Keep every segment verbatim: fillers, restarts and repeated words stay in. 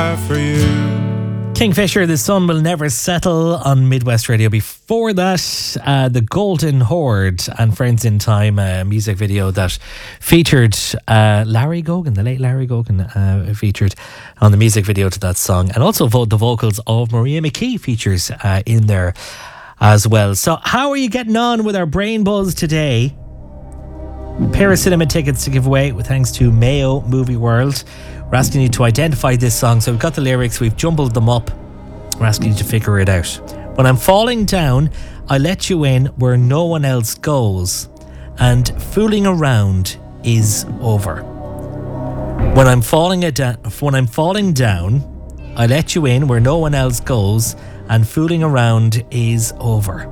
For you. Kingfisher, The Sun Will Never Settle on Midwest Radio. Before that, uh, The Golden Horde and Friends in Time, a music video that featured uh, Larry Gogan, the late Larry Gogan, uh, featured on the music video to that song. And also vo- the vocals of Maria McKee features uh, in there as well. So how are you getting on with our Brain Buzz today? A pair of cinema tickets to give away with thanks to Mayo Movie World. We're asking you to identify this song. So we've got the lyrics, we've jumbled them up. We're asking you to figure it out. When I'm falling down, I let you in where no one else goes, and fooling around is over. When I'm falling a da- when I'm falling down, I let you in where no one else goes, and fooling around is over.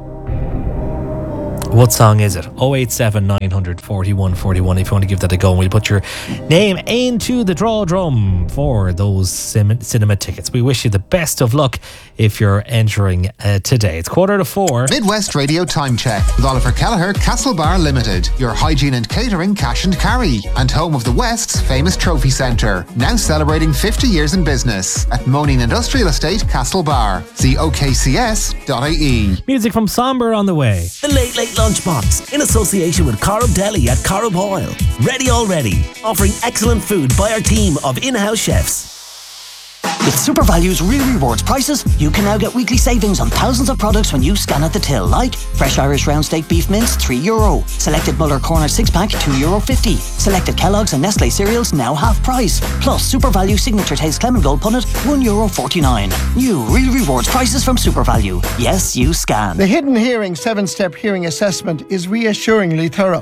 What song is it? oh eight seven, nine hundred, forty-one forty-one if you want to give that a go, and we'll put your name into the draw drum for those sim- cinema tickets. We wish you the best of luck if you're entering uh, today. It's quarter to four. Midwest Radio Time Check with Oliver Kelleher, Castlebar Limited, your hygiene and catering cash and carry, and home of the West's famous trophy centre, now celebrating fifty years in business at Moaning Industrial Estate, Castlebar. See O K C S dot I E. Music from Somber on the way. The Late Late Lunchbox in association with Corrib Deli at Corrib Oil. Ready already, offering excellent food by our team of in-house chefs. With SuperValue's Real Rewards prices, you can now get weekly savings on thousands of products when you scan at the till, like fresh Irish round steak beef mince, three euro. Selected Muller Corner six-pack, two euro fifty. Selected Kellogg's and Nestle cereals, now half price. Plus, SuperValue Signature Taste Clement Gold Punnet, one euro forty-nine. New Real Rewards prices from SuperValue. Yes, you scan. The Hidden Hearing seven-step hearing assessment is reassuringly thorough.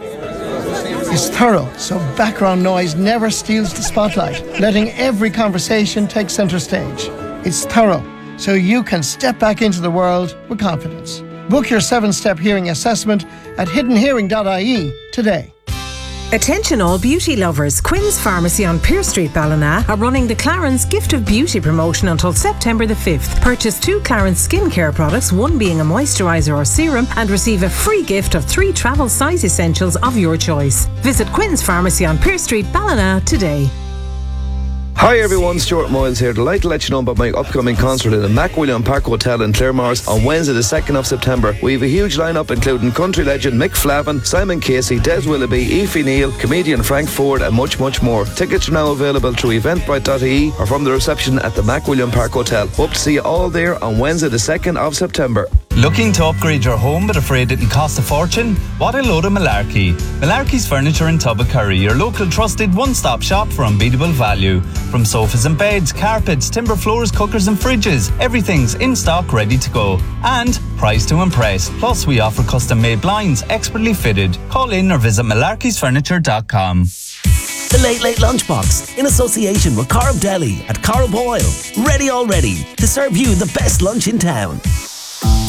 It's thorough, so background noise never steals the spotlight, letting every conversation take centre stage. It's thorough, so you can step back into the world with confidence. Book your seven-step hearing assessment at hidden hearing dot I E today. Attention all beauty lovers, Quinn's Pharmacy on Pearse Street, Ballina are running the Clarence Gift of Beauty promotion until September the fifth. Purchase two Clarence skincare products, one being a moisturiser or serum, and receive a free gift of three travel size essentials of your choice. Visit Quinn's Pharmacy on Pearse Street, Ballina today. Hi everyone, Stuart Moyles here. I'd like to let you know about my upcoming concert in the MacWilliam Park Hotel in Claremorris on Wednesday the second of September. We have a huge lineup including country legend Mick Flavin, Simon Casey, Des Willoughby, Aoife Neal, comedian Frank Ford and much much more. Tickets are now available through eventbrite dot I E or from the reception at the MacWilliam Park Hotel. Hope to see you all there on Wednesday the second of September. Looking to upgrade your home but afraid it can cost a fortune? What a load of malarkey. Malarkey's Furniture in Tubbercurry, your local trusted one-stop shop for unbeatable value. From sofas and beds, carpets, timber floors, cookers and fridges, everything's in stock ready to go. And price to impress. Plus we offer custom-made blinds, expertly fitted. Call in or visit malarkeys furniture dot com. The Late Late Lunchbox in association with Corrib Deli at Corrib Oil. Ready already to serve you the best lunch in town.